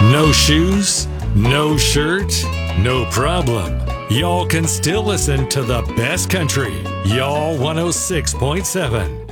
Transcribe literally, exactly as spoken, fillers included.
No shoes, no shirt, no problem. Y'all can still listen to the best country. Y'all one oh six point seven.